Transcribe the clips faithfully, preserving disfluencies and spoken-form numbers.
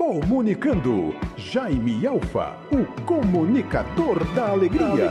Comunicando, Jaime Alfa, o comunicador da alegria.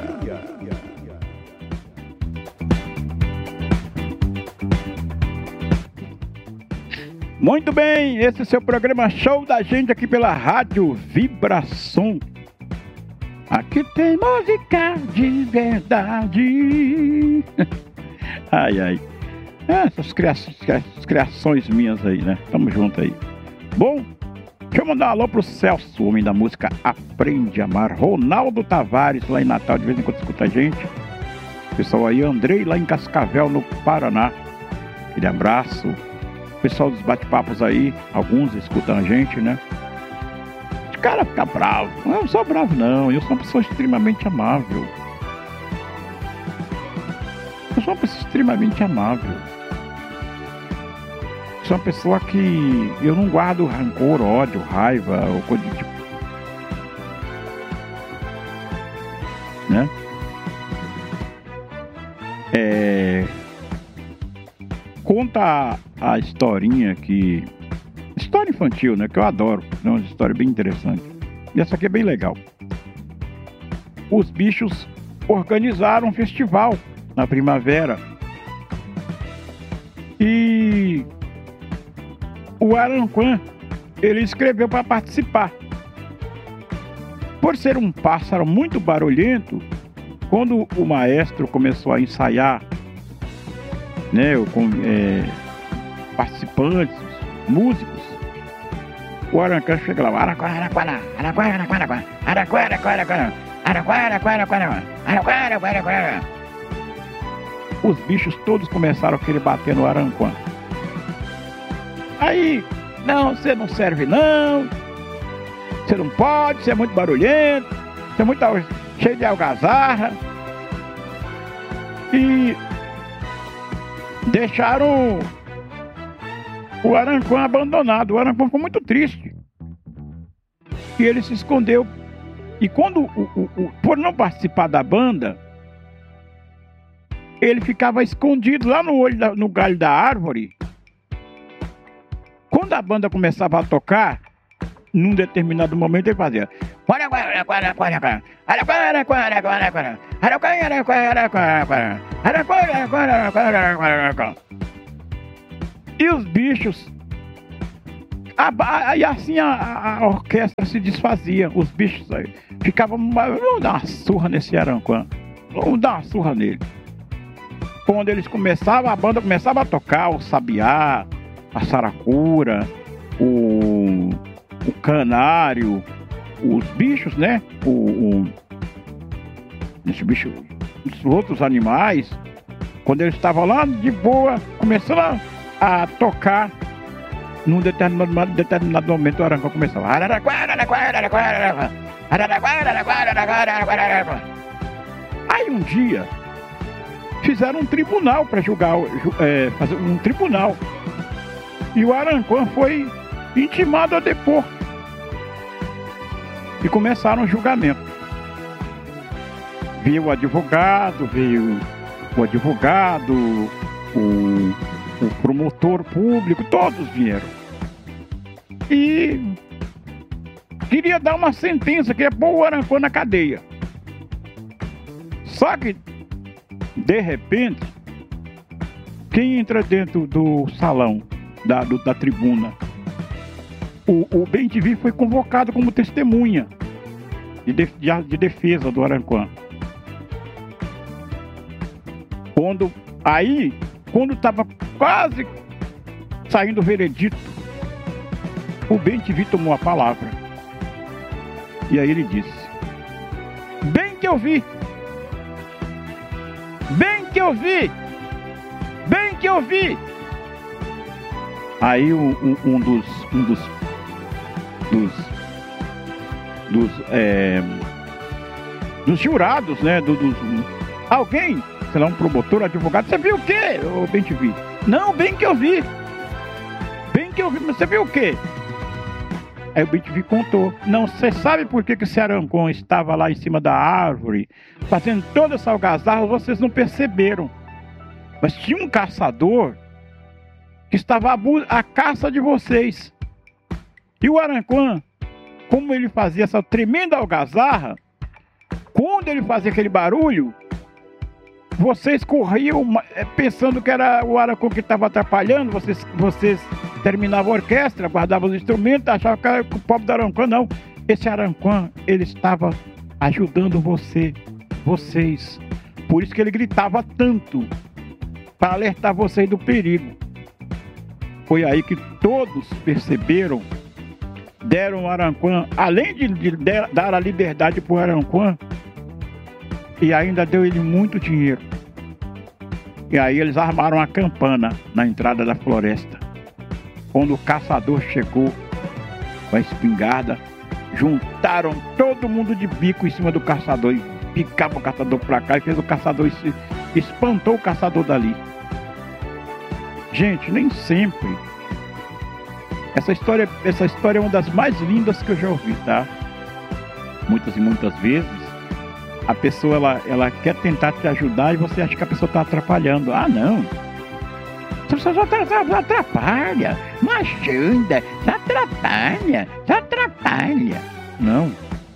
Muito bem, esse é o seu programa Show da Gente aqui pela Rádio Vibração. Aqui tem música de verdade. Ai, ai. Essas criações, essas criações minhas aí, né? Tamo junto aí. Bom, deixa eu mandar um alô pro Celso, o homem da música Aprende a Amar. Ronaldo Tavares, lá em Natal, de vez em quando escuta a gente. Pessoal aí, Andrei, lá em Cascavel, no Paraná. Aquele abraço. Pessoal dos bate-papos aí, alguns escutam a gente, né? Os caras ficam bravos. Eu não sou bravo, não. Eu sou uma pessoa extremamente amável. Eu sou uma pessoa extremamente amável. Eu sou uma pessoa que eu não guardo rancor, ódio, raiva ou coisa do tipo. Né? É... Conta a, a historinha que... História infantil, né? Que eu adoro. É uma história bem interessante. E essa aqui é bem legal. Os bichos organizaram um festival na primavera. E... o Aranquã, ele escreveu para participar. Por ser um pássaro muito barulhento, quando o maestro começou a ensaiar, né, com é, participantes, músicos, o Aranquã chega lá, Araquá, Araquá, Araquá, Araquá, Araquá, Araquá, Araquá, Araquá, Araquá, Araquá, Araquá, Araquá, Araquá. Os bichos todos começaram a querer bater no Aranquã. Aí, não, você não serve não, você não pode, você é muito barulhento, você é muito cheio de algazarra. E deixaram o Aranquã abandonado. O Aranquã ficou muito triste. E ele se escondeu. E quando, o, o, o, por não participar da banda, ele ficava escondido lá no olho da, no galho da árvore. Quando a banda começava a tocar, num determinado momento ele fazia e os bichos a, a, e assim a, a orquestra se desfazia. Os bichos aí ficavam, vamos dar uma surra nesse Aranquã, vamos dar uma surra nele. Quando eles começavam, a banda começava a tocar o sabiá, a saracura, o, o canário, os bichos, né? O, o, esse bicho, os outros animais, quando eles estavam lá de boa, começando a, a tocar, num determinado, determinado momento o Aranquã começava. Aí um dia fizeram um tribunal para julgar, é, fazer um tribunal. E o Aranquã foi intimado a depor. E começaram o julgamento. Veio o advogado, veio o advogado, o, o promotor público, todos vieram. E queria dar uma sentença, queria pôr o Aranquã na cadeia. Só que, de repente, quem entra dentro do salão Da, do, da tribuna? O, o Bem Te Vi foi convocado como testemunha de, de, de defesa do Aranquã. Quando, aí, quando estava quase saindo o veredito, o Bem Te Vi tomou a palavra. E aí ele disse: bem que eu vi, bem que eu vi, bem que eu vi. Aí um, um, um dos um dos dos, dos, é, dos jurados, né? Do, dos, um, alguém, sei lá, um promotor, advogado, você viu o quê? Eu bem te vi. Não, bem que eu vi. Bem que eu vi, mas você viu o quê? Aí o bem te vi contou. Não, você sabe por que, que esse Aranquã estava lá em cima da árvore, fazendo toda essa algazarra, vocês não perceberam. Mas tinha um caçador que estava à caça de vocês. E o Araquém, como ele fazia essa tremenda algazarra, quando ele fazia aquele barulho, vocês corriam pensando que era o Araquém que estava atrapalhando, vocês, vocês terminavam a orquestra, guardavam os instrumentos, achavam que era o pobre do Araquém. Não, esse Araquém, ele estava ajudando você, vocês. Por isso que ele gritava tanto, para alertar vocês do perigo. Foi aí que todos perceberam, deram ao Araquém, além de, de, de dar a liberdade para o Araquém, e ainda deu ele muito dinheiro. E aí eles armaram a campana na entrada da floresta. Quando o caçador chegou com a espingarda, juntaram todo mundo de bico em cima do caçador e picavam o caçador para cá e fez o caçador, espantou o caçador dali. Gente, nem sempre. Essa história, essa história é uma das mais lindas que eu já ouvi, tá? Muitas e muitas vezes a pessoa ela, ela quer tentar te ajudar e você acha que a pessoa está atrapalhando. Ah, não. Você só atrapalha, não ajuda, só atrapalha, só atrapalha. Não.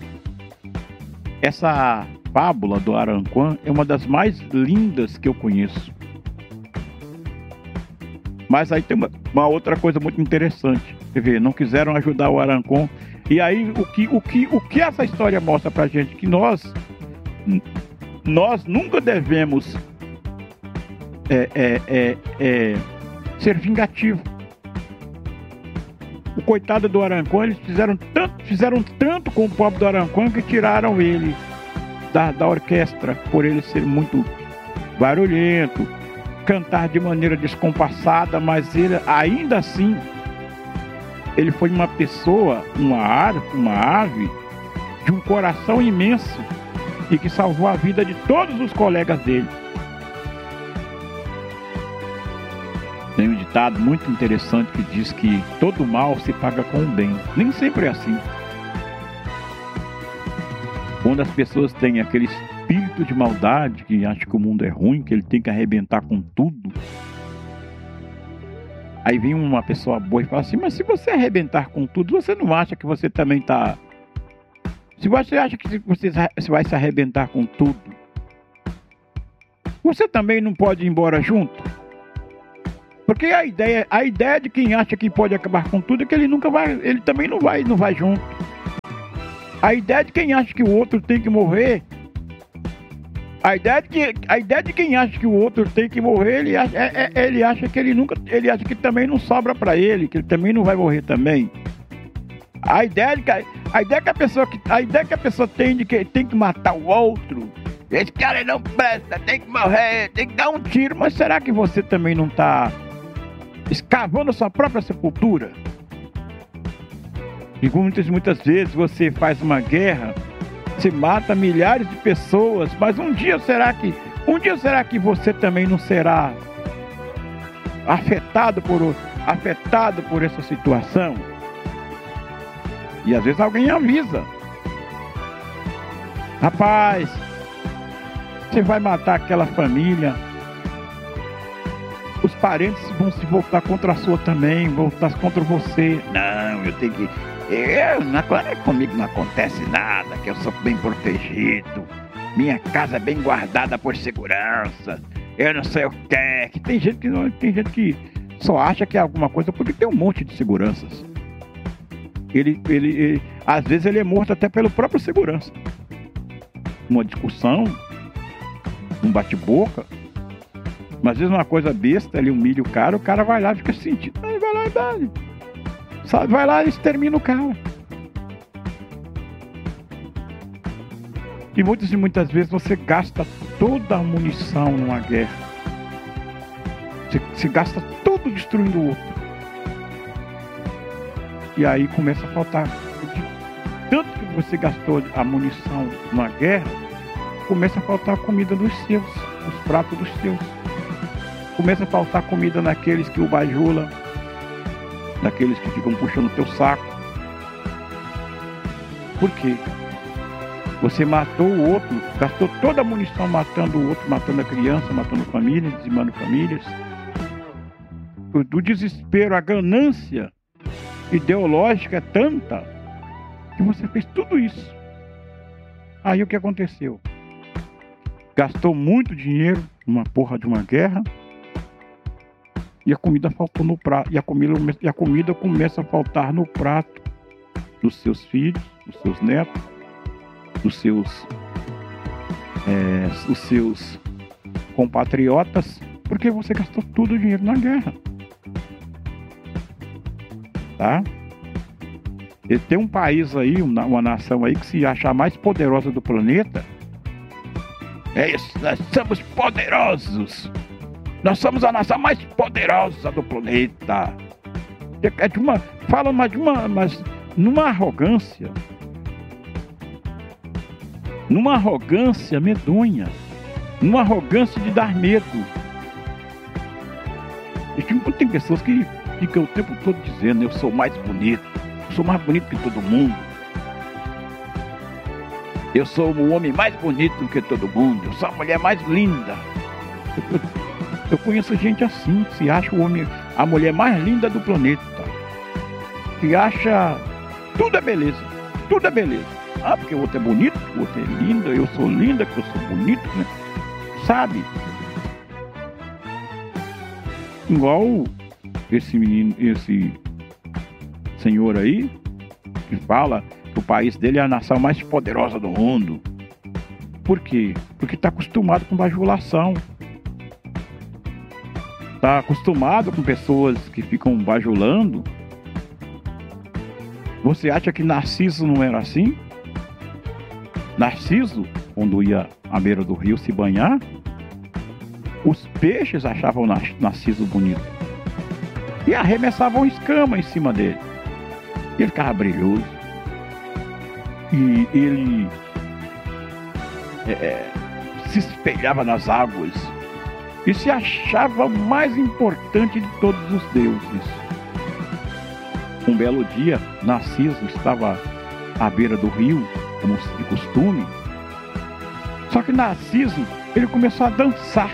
Essa fábula do Araquém é uma das mais lindas que eu conheço. Mas aí tem uma, uma outra coisa muito interessante. Quer ver, não quiseram ajudar o Araquém. E aí o que, o que, o que essa história mostra pra gente? Que nós, nós nunca devemos é, é, é, é, ser vingativo. O coitado do Araquém, eles fizeram tanto, fizeram tanto com o pobre do Araquém que tiraram ele da, da orquestra por ele ser muito barulhento, cantar de maneira descompassada, mas ele ainda assim ele foi uma pessoa, uma ave, uma ave de um coração imenso e que salvou a vida de todos os colegas dele. Tem um ditado muito interessante que diz que todo mal se paga com o bem. Nem sempre é assim. Quando as pessoas têm aquele espírito de maldade, que acha que o mundo é ruim, que ele tem que arrebentar com tudo, aí vem uma pessoa boa e fala assim: mas se você arrebentar com tudo, você não acha que você também está... Se você acha que você vai se arrebentar com tudo, você também não pode ir embora junto? Porque a ideia, a ideia de quem acha que pode acabar com tudo é que ele nunca vai, ele também não vai, não vai junto. A ideia de quem acha que o outro tem que morrer, a ideia de, que, a ideia de quem acha que o outro tem que morrer, ele acha, é, é, ele acha que ele nunca, ele acha que também não sobra para ele, que ele também não vai morrer também. A ideia de que a ideia que a pessoa que a ideia que a pessoa tem de que tem que matar o outro, esse cara não presta, tem que morrer, tem que dar um tiro, mas será que você também não está escavando a sua própria sepultura? E muitas muitas vezes você faz uma guerra, você mata milhares de pessoas, mas um dia será que um dia será que você também não será afetado por afetado por essa situação? E às vezes alguém avisa: rapaz, você vai matar aquela família, os parentes vão se voltar contra a sua também, voltar contra você. Não, eu tenho que... Eu, não, comigo não acontece nada, que eu sou bem protegido, minha casa é bem guardada por segurança, eu não sei o que. Que tem gente que não, tem gente que só acha que é alguma coisa porque tem um monte de seguranças. Ele, ele, ele, às vezes ele é morto até pelo próprio segurança. Uma discussão, um bate-boca, mas às vezes uma coisa besta, ele humilha o cara, o cara vai lá e fica sentindo, aí vai lá e dá, sabe, vai lá e extermina o cara. E muitas e muitas vezes você gasta toda a munição numa guerra, você, você gasta tudo destruindo o outro. E aí começa a faltar, tanto que você gastou a munição numa guerra, começa a faltar comida dos seus, os pratos dos seus. Começa a faltar comida naqueles que o bajula, naqueles que ficam puxando o teu saco. Por quê? Você matou o outro, gastou toda a munição matando o outro, matando a criança, matando famílias, dizimando famílias. Do desespero, a ganância ideológica é tanta que você fez tudo isso. Aí o que aconteceu? Gastou muito dinheiro numa porra de uma guerra e a comida faltou no prato. E a comida, e a comida começa a faltar no prato dos seus filhos, dos seus netos, dos seus, é, dos seus compatriotas, porque você gastou todo o dinheiro na guerra. Tá? E tem um país aí, uma, uma nação aí que se acha a mais poderosa do planeta. É isso, nós somos poderosos. Nós somos a nação mais poderosa do planeta. É de uma, fala mas de uma, mas numa arrogância, numa arrogância medonha, numa arrogância de dar medo. E tem pessoas que ficam o tempo todo dizendo: eu sou mais bonito, eu sou mais bonito que todo mundo, eu sou o homem mais bonito do que todo mundo, eu sou a mulher mais linda. Eu, eu, eu conheço gente assim, que se acha o homem, a mulher mais linda do planeta, que acha tudo é beleza, tudo é beleza. Ah, porque o outro é bonito, o outro é lindo, eu sou linda, que eu sou bonito, né? Sabe? Igual esse menino, esse senhor aí, que fala que o país dele é a nação mais poderosa do mundo. Por quê? Porque está acostumado com bajulação. Está acostumado com pessoas que ficam bajulando. Você acha que Narciso não era assim? Narciso, quando ia à beira do rio se banhar, os peixes achavam Narciso bonito e arremessavam escama em cima dele. Ele ficava brilhoso e ele é, se espelhava nas águas e se achava o mais importante de todos os deuses. Um belo dia, Narciso estava à beira do rio, como de costume. Só que Narciso, ele começou a dançar.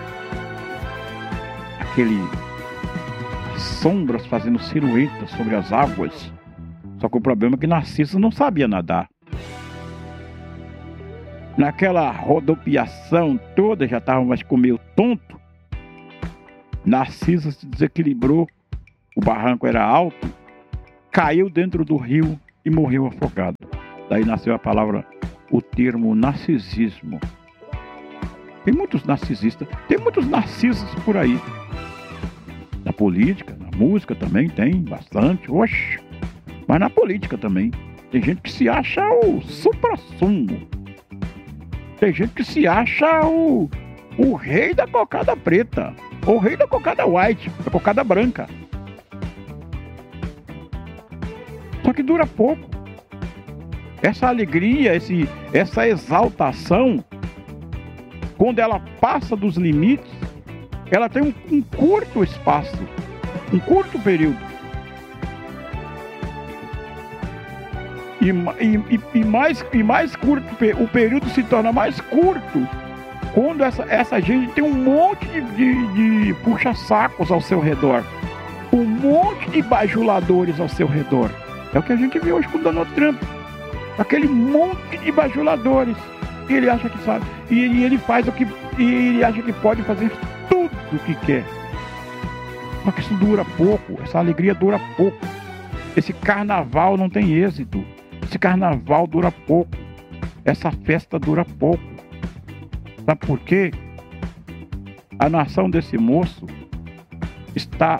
Aquele sombras fazendo silhuetas sobre as águas. Só que o problema é que Narciso não sabia nadar. Naquela rodopiação toda, já estava mais com meio tonto. Narciso se desequilibrou, o barranco era alto, caiu dentro do rio e morreu afogado. Daí nasceu a palavra, o termo narcisismo. Tem muitos narcisistas, tem muitos narcisos por aí. Na política, na música também tem bastante, oxe. Mas na política também. Tem gente que se acha o supra-sumo. Tem gente que se acha o, o rei da cocada preta. O rei da cocada white, da cocada branca. Só que dura pouco. Essa alegria, esse, essa exaltação, quando ela passa dos limites, ela tem um, um curto espaço, um curto período. E, e, e, mais, e mais curto, o período se torna mais curto quando essa, essa gente tem um monte de, de, de puxa-sacos ao seu redor, um monte de bajuladores ao seu redor. É o que a gente vê hoje com o Donald Trump. Aquele monte de bajuladores. E ele acha que sabe. E ele, ele faz o que. E ele acha que pode fazer tudo o que quer. Só que isso dura pouco. Essa alegria dura pouco. Esse carnaval não tem êxito. Esse carnaval dura pouco. Essa festa dura pouco. Sabe por quê? A nação desse moço está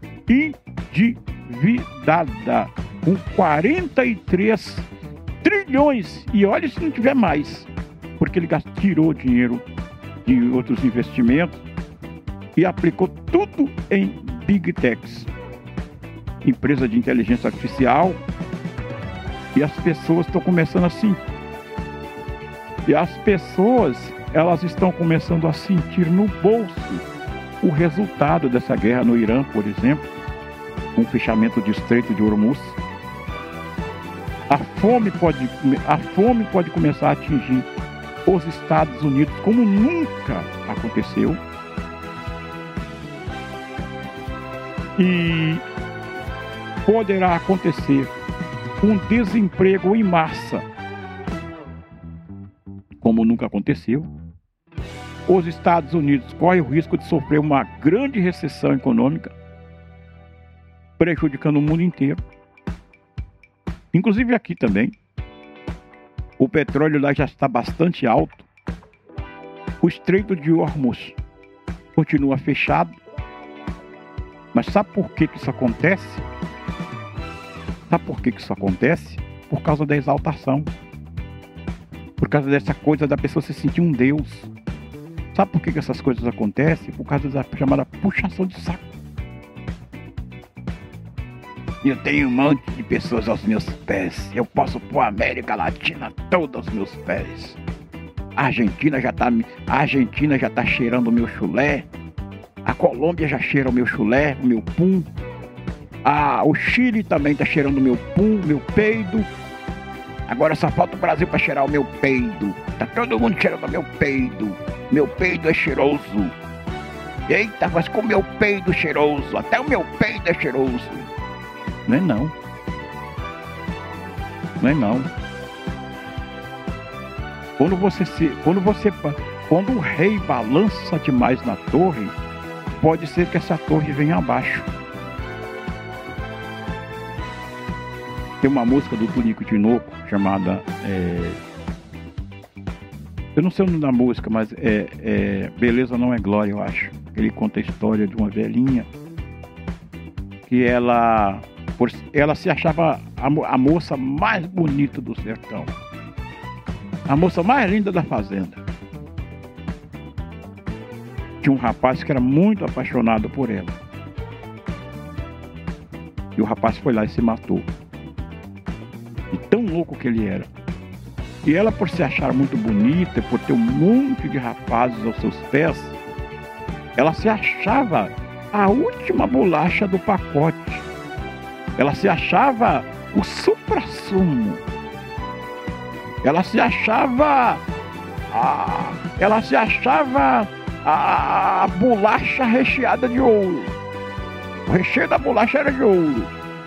endividada com quarenta e três trilhões. E olha se não tiver mais. Porque ele tirou dinheiro de outros investimentos e aplicou tudo em Big Techs, empresa de inteligência artificial. E as pessoas estão começando a sentir. E as pessoas, elas estão começando a sentir no bolso o resultado dessa guerra no Irã, por exemplo, com o fechamento do Estreito de Hormuz. A fome pode, a fome pode começar a atingir os Estados Unidos como nunca aconteceu. E poderá acontecer um desemprego em massa, como nunca aconteceu. Os Estados Unidos correm o risco de sofrer uma grande recessão econômica, prejudicando o mundo inteiro, inclusive aqui também. O petróleo lá já está bastante alto. O Estreito de Hormuz continua fechado. Mas sabe por que que isso acontece? Sabe por que que isso acontece? Por causa da exaltação. Por causa dessa coisa da pessoa se sentir um Deus. Sabe por que que essas coisas acontecem? Por causa da chamada puxação de saco. Eu tenho um monte de pessoas aos meus pés. Eu posso pôr a América Latina toda aos meus pés. A Argentina já tá, a Argentina já tá cheirando o meu chulé. A Colômbia já cheira o meu chulé, o meu pum. Ah, o Chile também tá cheirando o meu pum, meu peido. Agora só falta o Brasil para cheirar o meu peido. Tá todo mundo cheirando o meu peido. Meu peido é cheiroso. Eita, mas com o meu peido cheiroso. Até o meu peido é cheiroso. Não é não. Não é não. Quando você se, quando você, quando o rei balança demais na torre, pode ser que essa torre venha abaixo. Tem uma música do Tonico Tinoco chamada, é, eu não sei o nome da música, mas é, é Beleza Não É Glória, eu acho. Ele conta a história de uma velhinha que ela Por, ela se achava a, a moça mais bonita do sertão. A moça mais linda da fazenda. Tinha um rapaz que era muito apaixonado por ela. E o rapaz foi lá e se matou. E tão louco que ele era. E ela, por se achar muito bonita, por ter um monte de rapazes aos seus pés, ela se achava a última bolacha do pacote. Ela se achava o suprassumo. Ela se achava a, ela se achava a, a bolacha recheada de ouro. O recheio da bolacha era de ouro.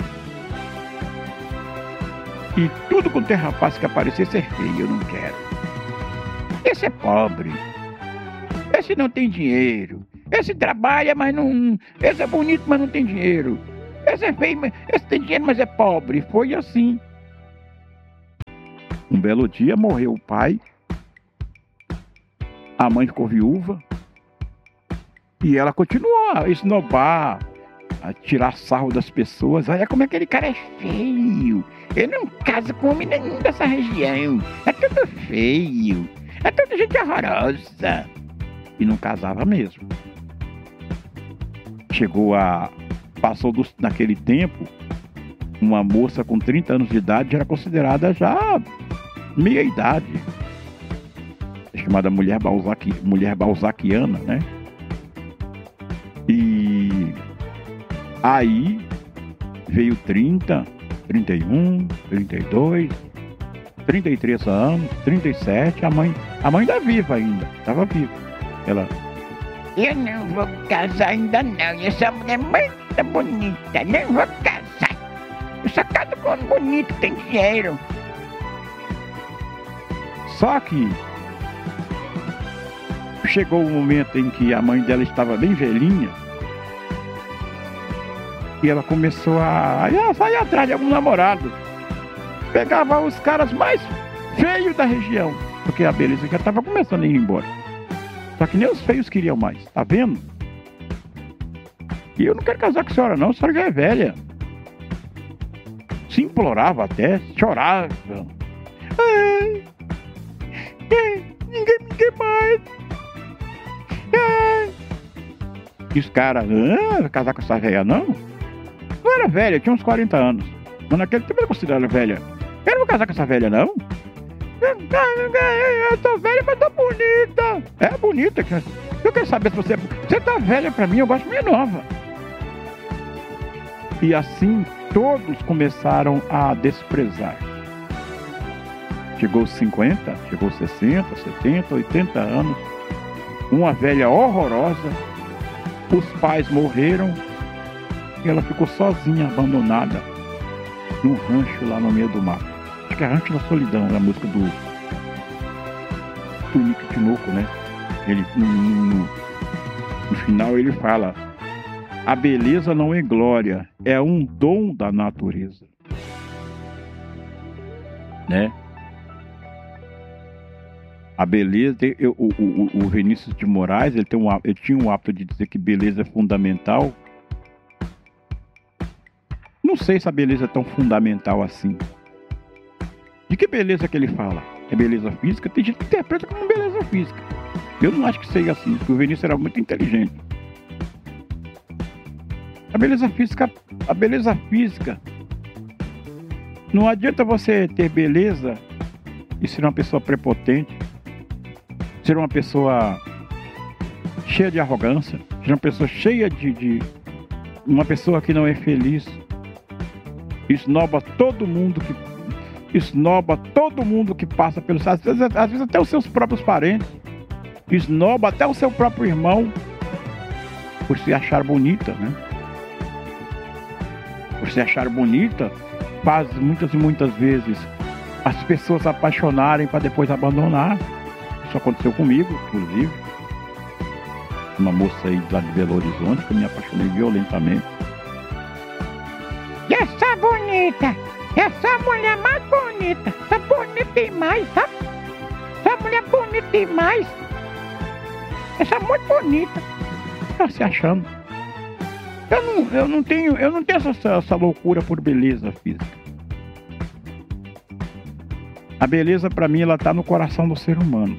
E tudo quanto é rapaz que aparecesse é feio, eu não quero. Esse é pobre. Esse não tem dinheiro. Esse trabalha, mas não... Esse é bonito, mas não tem dinheiro. Esse é feio, mas... Esse tem dinheiro, mas é pobre. Foi assim. Um belo dia morreu o pai. A mãe ficou viúva. E ela continuou a esnobar, a tirar sarro das pessoas. Olha como aquele cara é feio. Ele não casa com homem nenhum dessa região. É tudo feio. É toda gente horrorosa. E não casava mesmo. Chegou a... Passou do, naquele tempo, uma moça com trinta anos de idade era considerada já meia idade. É chamada mulher, Balzac, mulher balzaquiana, né? E aí veio trinta, trinta e um, trinta e dois, trinta e três anos, trinta e sete, a mãe, a mãe ainda viva ainda, estava viva. Ela... Eu não vou casar ainda não, essa mulher é muito bonita, não vou casar. Eu só caso com um bonito, tem dinheiro. Só que chegou o momento em que a mãe dela estava bem velhinha e ela começou a, a sair atrás de algum namorado. Pegava os caras mais feios da região, porque a beleza já estava começando a ir embora. Só que nem os feios queriam mais, tá vendo? E eu não quero casar com a senhora não, a senhora já é velha. Se implorava até, chorava. Ai, ai, ninguém me quer mais. Ai. E os caras, ah, vai casar com essa velha não? Não era velha, tinha uns quarenta anos. Mas naquele tempo eu considerava velha. Eu não vou casar com essa velha não? Eu tô velha, mas tô bonita. É bonita. Eu quero saber se você... Você tá velha pra mim, eu gosto meio nova. E assim todos começaram a desprezar. Chegou os cinquenta, chegou os sessenta, setenta, oitenta anos. Uma velha horrorosa. Os pais morreram. e ela ficou sozinha, abandonada, num rancho lá no meio do mato. Acho que é Rancho da Solidão, é a música do, do Nick Tinoco, né? Ele, no, no, no final ele fala: a beleza não é glória, é um dom da natureza. Né? A beleza, eu, o, o, o Vinícius de Moraes, ele, tem um, ele tinha um hábito de dizer que beleza é fundamental. Não sei se a beleza é tão fundamental assim. De que beleza que ele fala? É beleza física? Tem gente que interpreta como beleza física. Eu não acho que seja assim, porque o Vinícius era muito inteligente. A beleza física, a beleza física, não adianta você ter beleza e ser uma pessoa prepotente, ser uma pessoa cheia de arrogância, ser uma pessoa cheia de, de uma pessoa que não é feliz. Esnoba todo mundo que esnoba todo mundo que passa pelos, às vezes, às vezes até os seus próprios parentes, esnoba até o seu próprio irmão por se achar bonita, né? Por se achar bonita, faz muitas e muitas vezes as pessoas se apaixonarem para depois abandonar. Isso aconteceu comigo, inclusive. Uma moça aí lá de Belo Horizonte que eu me apaixonei violentamente. E essa bonita, essa mulher mais bonita, essa bonita demais, sabe? Essa mulher bonita demais. Essa é muito bonita. Tá se achando. Eu não, eu não tenho, eu não tenho essa, essa loucura por beleza física. A beleza pra mim, ela tá no coração do ser humano.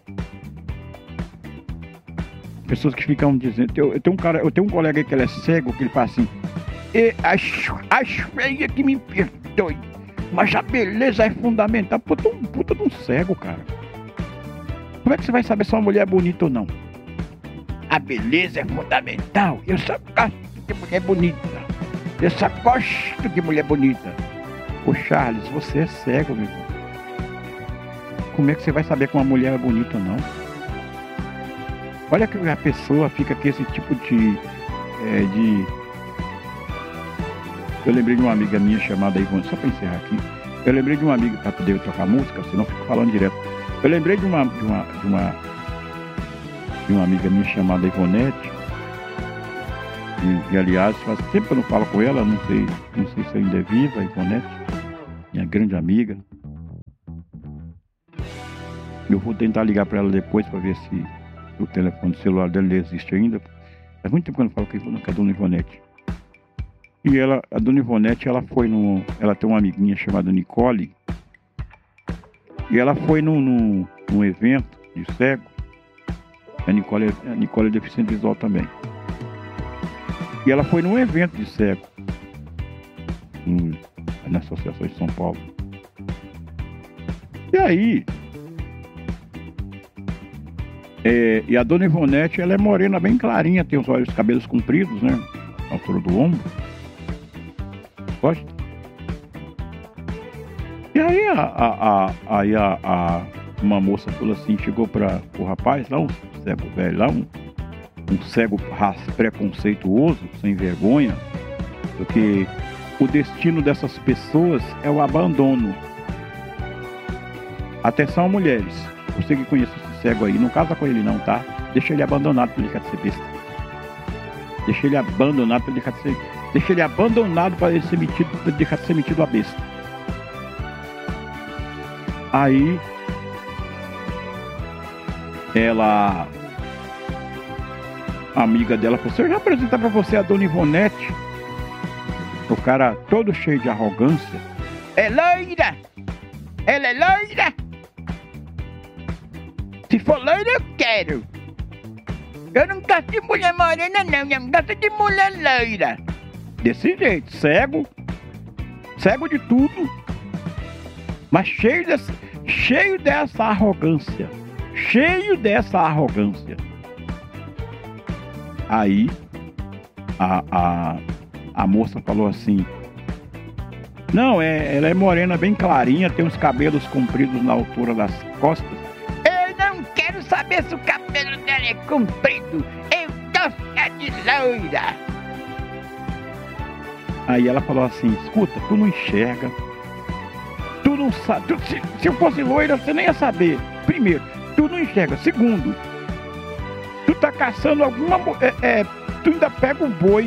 Pessoas que ficam dizendo, eu, eu tenho um cara, eu tenho um colega aí que ele é cego, que ele fala assim: e acho, acho feia que me perdoe, mas a beleza é fundamental. Puta, um puta de um cego, cara. Como é que você vai saber se uma mulher é bonita ou não? A beleza é fundamental. Eu só gosto de mulher bonita. Eu só gosto de mulher bonita. Ô Charles, você é cego, meu irmão. Como é que você vai saber que uma mulher é bonita ou não? Olha que a pessoa fica com esse tipo de... É, de... Eu lembrei de uma amiga minha chamada Ivone, só para encerrar aqui. Eu lembrei de uma amiga, para poder tocar música, senão eu fico falando direto. Eu lembrei de uma, de uma, de uma, de uma amiga minha chamada Ivonete. E, e aliás, faz tempo que eu não falo com ela, não sei, não sei se ainda é viva, a Ivonete, minha grande amiga. Eu vou tentar ligar para ela depois para ver se o telefone celular dela existe ainda. Faz muito tempo que eu não falo com a dona Ivonete. E ela, a dona Ivonete, ela foi no... Ela tem uma amiguinha chamada Nicole. E ela foi num, num, num evento de cego. A Nicole, a Nicole é deficiente visual também. E ela foi num evento de cego. Hum, na Associação de São Paulo. E aí... É, e a dona Ivonete, ela é morena, bem clarinha, tem os olhos, os cabelos compridos, né? A altura do ombro. Gosta? E aí, a, a, a, aí a, a, uma moça falou assim, chegou para o rapaz lá, um cego velho lá, um, um cego preconceituoso, sem vergonha, porque o destino dessas pessoas é o abandono. Atenção, mulheres, você que conhece esse cego aí, não casa com ele não, tá? Deixa ele abandonado para ele deixar de ser besta. Deixa ele abandonado para ele deixar de ser... Deixa ele abandonado para ele ser metido, para ele deixar de ser metido a besta. Aí... Ela... A amiga dela falou, se eu já apresentar para você a dona Ivonete, o cara todo cheio de arrogância. É loira! Ela é loira! Se for loira, eu quero. Eu não gosto de mulher morena, não. Eu não gosto de mulher loira. Desse jeito, cego. Cego de tudo. Mas cheio, desse, cheio dessa arrogância. Cheio dessa arrogância. Aí, a, a, a moça falou assim... Não, é, ela é morena, bem clarinha, tem os cabelos compridos na altura das costas. Quero saber se o cabelo dela é comprido. Eu gosto de loira. Aí ela falou assim, escuta, tu não enxerga, tu não sabe, tu, se, se eu fosse loira, você nem ia saber. Primeiro, tu não enxerga. Segundo, tu tá caçando alguma... É, é, tu ainda pega o boi.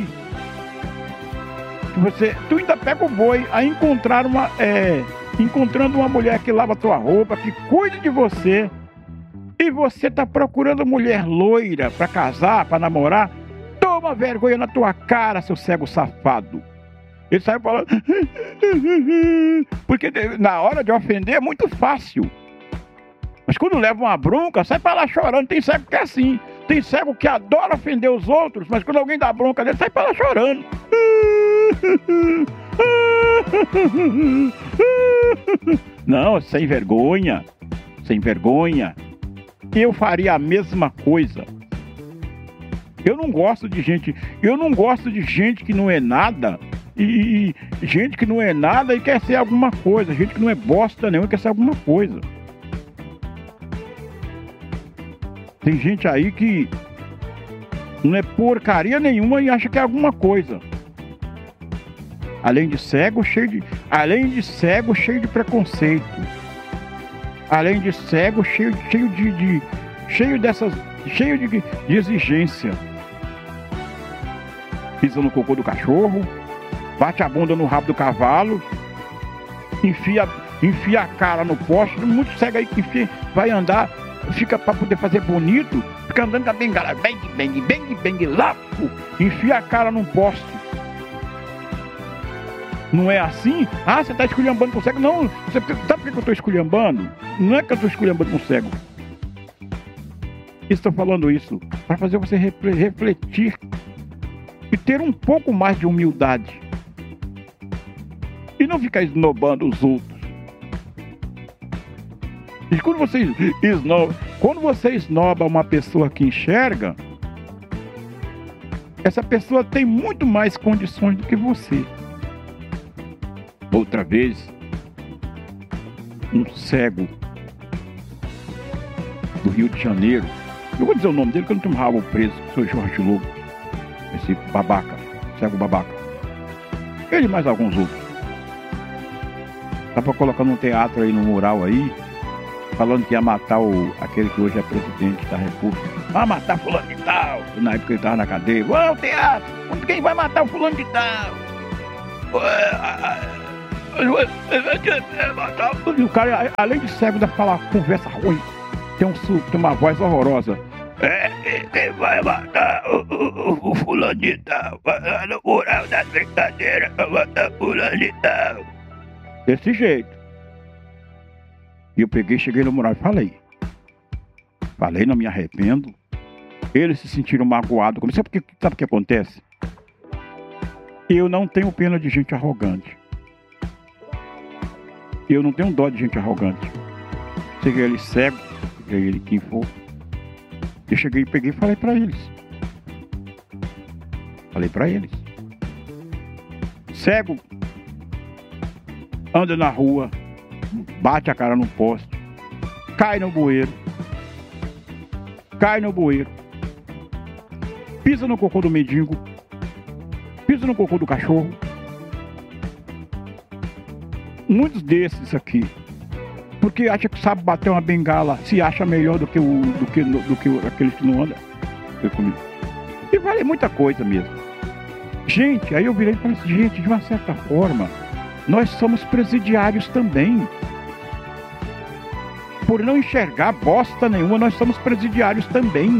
Você, tu ainda pega o boi a encontrar uma... É, encontrando uma mulher que lava tua roupa, que cuide de você. E você tá procurando mulher loira pra casar, pra namorar. Toma vergonha na tua cara, seu cego safado. Ele saiu falando... Porque na hora de ofender é muito fácil. Mas quando leva uma bronca, sai pra lá chorando. Tem cego que é assim. Tem cego que adora ofender os outros, mas quando alguém dá bronca dele, sai pra lá chorando. Não, sem vergonha. Sem vergonha. Eu faria a mesma coisa. Eu não gosto de gente... Eu não gosto de gente que não é nada... E, e gente que não é nada e quer ser alguma coisa. Gente que não é bosta nenhuma e quer ser alguma coisa. Tem gente aí que não é porcaria nenhuma e acha que é alguma coisa. Além de cego, cheio de... Além de cego, cheio de preconceito. Além de cego, cheio, cheio de, de... Cheio dessas... Cheio de, de exigência. Pisa no cocô do cachorro. Bate a bunda no rabo do cavalo, enfia, enfia a cara no poste. Muito cego aí que enfia, vai andar, fica para poder fazer bonito, fica andando com a bengala, bang, bang, bang, bang, lapo, enfia a cara num poste. Não é assim? Ah, você tá esculhambando com o cego? Não, você, sabe por que eu tô esculhambando? Não é que eu tô esculhambando com o cego. Estou falando isso para fazer você refletir e ter um pouco mais de humildade. E não ficar esnobando os outros. E quando você esnoba, quando você esnoba uma pessoa que enxerga, essa pessoa tem muito mais condições do que você. Outra vez, um cego do Rio de Janeiro, eu vou dizer o nome dele que eu não tenho rabo preso, sou Jorge Lobo, esse babaca, cego babaca. Ele e mais alguns outros. Estava colocando um teatro aí no mural aí, falando que ia matar o, aquele que hoje é presidente da República. Vai matar fulano de tal. E na época ele estava na cadeia. Ô, teatro, quem vai matar o fulano de tal? E o cara, além de cego, dá pra falar conversa ruim. Tem, um, tem uma voz horrorosa. É, quem vai matar o, o, o fulano de tal? No mural da brincadeira, vai matar o fulano de tal. Desse jeito. E eu peguei, cheguei no mural e falei. Falei, não me arrependo. Eles se sentiram magoados. Sabe o que, sabe o que acontece? Eu não tenho pena de gente arrogante. Eu não tenho dó de gente arrogante. Cheguei ele cego, cheguei ele quem for. Eu cheguei, peguei e falei pra eles. Falei pra eles. Cego. Anda na rua, bate a cara no poste, cai no bueiro, cai no bueiro, pisa no cocô do mendigo, pisa no cocô do cachorro. Muitos desses aqui, porque acha que sabe bater uma bengala, se acha melhor do que, o, do que, do que aqueles que não andam. E vale muita coisa mesmo. Gente, aí eu virei e falei assim, gente, de uma certa forma, nós somos presidiários também. Por não enxergar bosta nenhuma, nós somos presidiários também.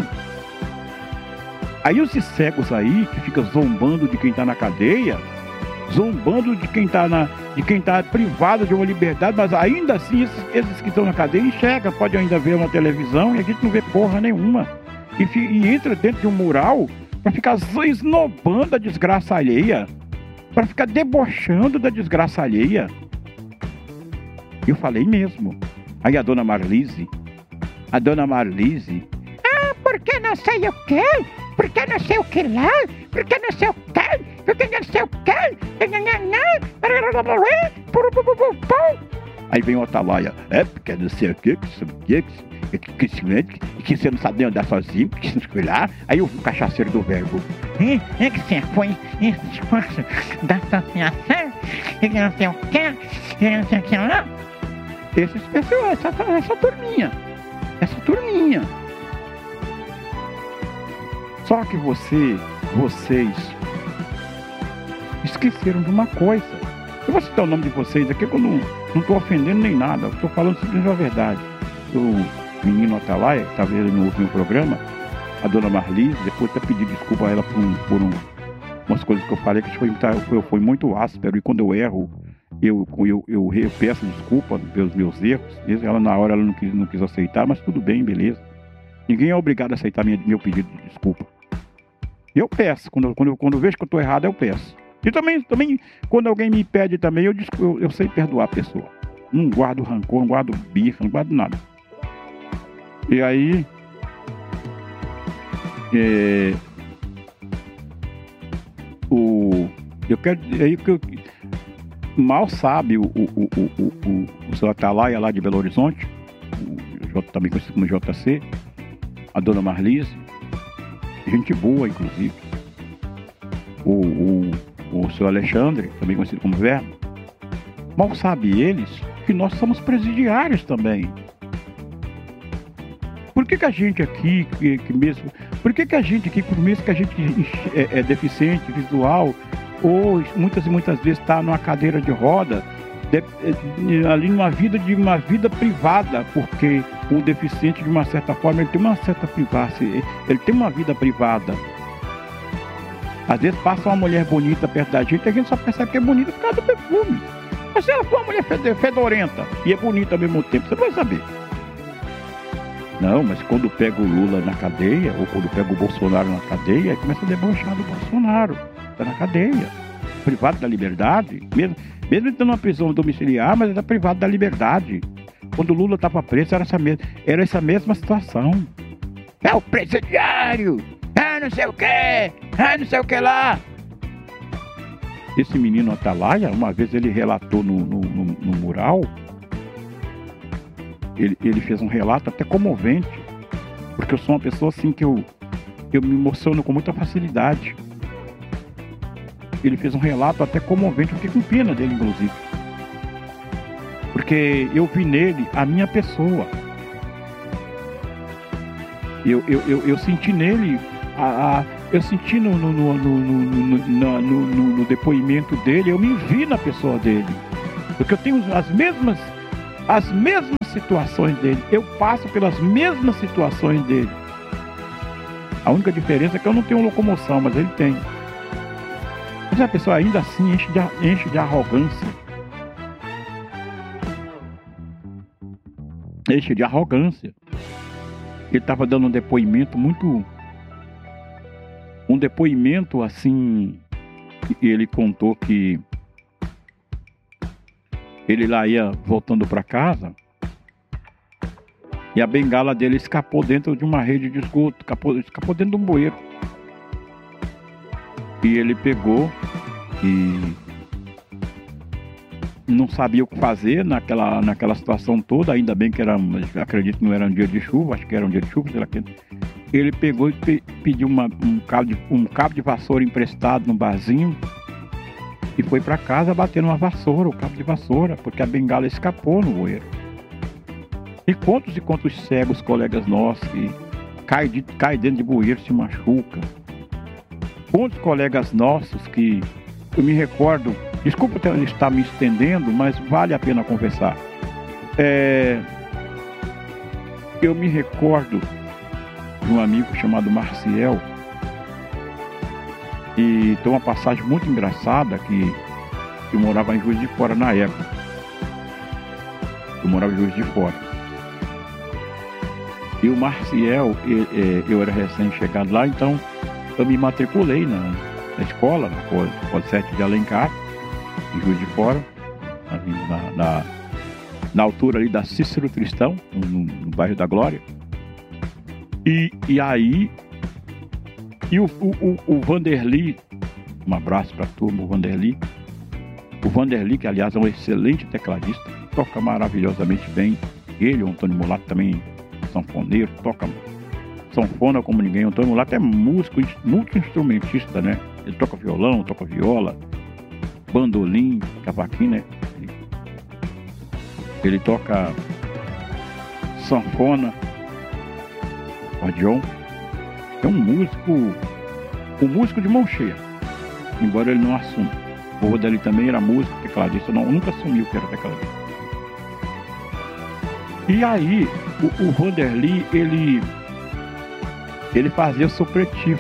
Aí os cegos aí, que ficam zombando de quem está na cadeia, zombando de quem está na, de quem tá privado de uma liberdade, mas ainda assim esses, esses que estão na cadeia enxergam, pode ainda ver uma televisão e a gente não vê porra nenhuma. E, e entra dentro de um mural para ficar esnobando a desgraça alheia. Para ficar debochando da desgraça alheia. Eu falei mesmo. Aí a dona Marlise, a dona Marlise... Ah, porque não sei o quê? Porque não sei o que lá? Porque não sei o quê? Porque não sei o quê? Aí vem o Atalaia, é porque não sei o que, que sabe o que, que, que, que, que você não sabe nem andar sozinho, que você não foi lá. Aí o cachaceiro do verbo, é, é que você foi esse esforço da associação, que não sei o que, que não sei o que lá. Esses pessoas, essa, essa turminha, essa turminha. Só que você, vocês, esqueceram de uma coisa. Eu vou citar o nome de vocês aqui, que eu não, não tô ofendendo nem nada, estou falando simplesmente a verdade. O menino Atalaia, que talvez ele não ouviu o programa, a dona Marlise, depois até pedi desculpa a ela por, um, por um, umas coisas que eu falei, que foi, foi, foi muito áspero, e quando eu erro, eu, eu, eu, eu peço desculpa pelos meus erros. Ela na hora ela não quis, não quis aceitar, mas tudo bem, beleza. Ninguém é obrigado a aceitar minha, meu pedido de desculpa. Eu peço, quando, quando, quando eu vejo que eu estou errado, eu peço. E também, também, quando alguém me pede também, eu, eu, eu sei perdoar a pessoa. Não guardo rancor, não guardo birra, não guardo nada. E aí... É, o, eu quero aí que eu, mal sabe o, o, o, o, o, o seu Atalaia lá de Belo Horizonte, o, também conhecido como J C, a dona Marlise, gente boa, inclusive. O, o, o seu Alexandre, também conhecido como Verbo. Mal sabe eles que nós somos presidiários também. Por que que a gente aqui, que, que mesmo... Por que que a gente aqui, por mesmo que a gente é, é deficiente visual, ou muitas e muitas vezes está numa cadeira de roda, de, de, ali numa vida de uma vida privada, porque o deficiente, de uma certa forma, ele tem uma certa privacidade, ele tem uma vida privada. Às vezes passa uma mulher bonita perto da gente e a gente só percebe que é bonita por causa do perfume. Mas se ela for uma mulher fedorenta e é bonita ao mesmo tempo, você não vai saber. Não, mas quando pega o Lula na cadeia, ou quando pega o Bolsonaro na cadeia, aí começa a debochar do Bolsonaro. Está na cadeia, privado da liberdade, mesmo, mesmo estando numa prisão domiciliar, mas ele está privado da liberdade. Quando o Lula estava preso, era essa, me- era essa mesma situação. É o presidiário, ah, não sei o que, ah, não sei o que lá. Esse menino Atalaia, uma vez ele relatou no, no, no, no mural, ele, ele fez um relato até comovente, porque eu sou uma pessoa assim que eu, eu me emociono com muita facilidade. Ele fez um relato até comovente, eu fiquei com pena dele, inclusive. Porque eu vi nele a minha pessoa. Eu, eu, eu, eu senti nele, a, a, eu senti no, no, no, no, no, no, no, no, no depoimento dele, eu me vi na pessoa dele. Porque eu tenho as mesmas, as mesmas situações dele. Eu passo pelas mesmas situações dele. A única diferença é que eu não tenho locomoção, mas ele tem. Mas a pessoa ainda assim enche de, enche de arrogância. Enche de arrogância. Ele estava dando um depoimento muito... Um depoimento assim... Ele contou que... Ele lá ia voltando para casa... E a bengala dele escapou dentro de uma rede de esgoto. Escapou, escapou dentro de um bueiro. E ele pegou e não sabia o que fazer naquela, naquela situação toda. Ainda bem que era, acredito que não era um dia de chuva, acho que era um dia de chuva, sei lá que. Ele pegou e pe, pediu uma, um, cabo de, um cabo de vassoura emprestado no barzinho e foi para casa bater numa vassoura, o cabo de vassoura, porque a bengala escapou no bueiro. E quantos e quantos cegos colegas nossos que caem de, cai dentro de bueiro e se machucam. Quantos colegas nossos que eu me recordo, desculpa estar me estendendo, mas vale a pena conversar. É, eu me recordo de um amigo chamado Marciel, e tem uma passagem muito engraçada que eu morava em Juiz de Fora na época. Eu morava em Juiz de Fora. E o Marciel, eu, eu era recém-chegado lá, então eu me matriculei na, na escola, na Pode sete de Alencar, em Juiz de Fora, na, na, na altura ali da Cícero Tristão, no, no bairro da Glória. E, e aí, e o, o, o Vanderly, um abraço para a turma, o Vanderly, O Vanderly, que aliás é um excelente tecladista, toca maravilhosamente bem. Ele, o Antônio Mulato, também sanfoneiro, toca sanfona como ninguém. O Antônio Mulato é músico, multi-instrumentista, né? Ele toca violão, toca viola, bandolim, cavaquinho, né? Ele, ele toca sanfona, acordeon. É um músico, um músico de mão cheia, embora ele não assuma. O Vanderly também era músico, tecladista, não, nunca assumiu que era tecladista. E aí, o, o Vanderly, ele, ele fazia supletivo.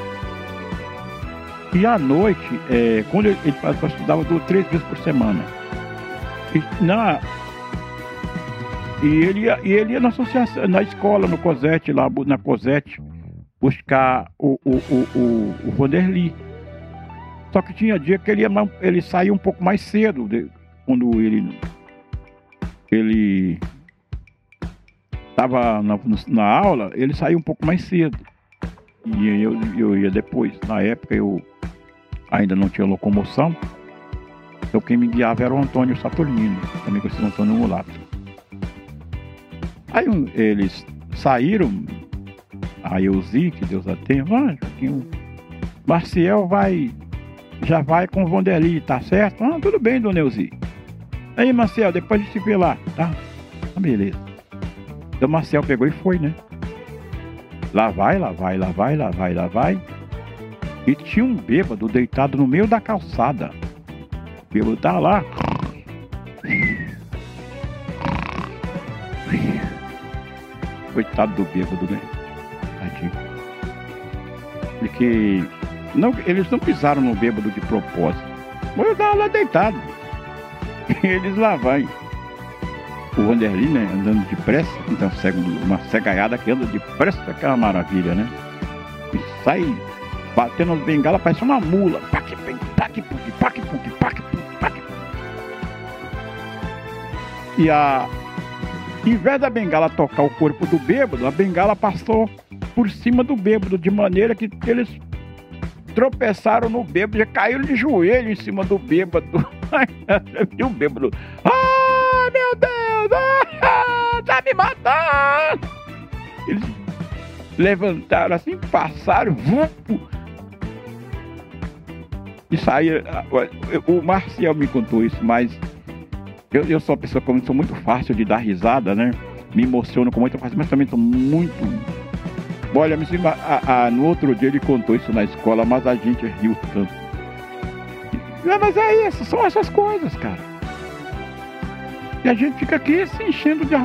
E à noite, é, quando ele, ele fazia, estudava duas, três vezes por semana. E, na, e, ele, ia, e ele ia na associação, na escola, no Cosete, lá na Cosete, buscar o, o, o, o, o Vanderly. Só que tinha dia que ele, ia, ele saía um pouco mais cedo, de, quando ele ele estava na, na aula, ele saía um pouco mais cedo. E eu, eu ia depois. Na época eu ainda não tinha locomoção, então quem me guiava era o Antônio Saturnino, também conhecido Antônio Mulato. Aí eles saíram, a Euzi, que Deus a tenha, ah, o Marciel vai, já vai com o Vanderly, tá certo? Ah, tudo bem, dona Euzi. Aí, Marciel, depois a gente se vê lá, tá? Ah, beleza. Então o Marciel pegou e foi, né? Lá vai, lá vai, lá vai, lá vai, lá vai. E tinha um bêbado deitado no meio da calçada. O bêbado tá lá. Coitado do bêbado, né? Tadinho. Porque não, eles não pisaram no bêbado de propósito. Mas eu tava lá deitado. E eles lá vai. O Vanderly, né? Andando depressa. Então, uma cegaiada que anda depressa, aquela maravilha, né? E sai batendo as bengalas, parece uma mula. Pac, pac, pac, pac, pac, pac, pac. E a... Em vez da bengala tocar o corpo do bêbado, a bengala passou por cima do bêbado, de maneira que eles tropeçaram no bêbado, já caíram de joelho em cima do bêbado. E o bêbado, ai meu Deus, ah, tá me matando. Eles levantaram assim, passaram, vupo, e saíram. O Marcial me contou isso, mas Eu, eu sou uma pessoa que sou muito fácil de dar risada, né? Me emociono com muita facilidade, mas também estou muito... Olha, a, a, no outro dia ele contou isso na escola, mas a gente riu tanto. Não, mas é isso, são essas coisas, cara. E a gente fica aqui se enchendo de arrogância.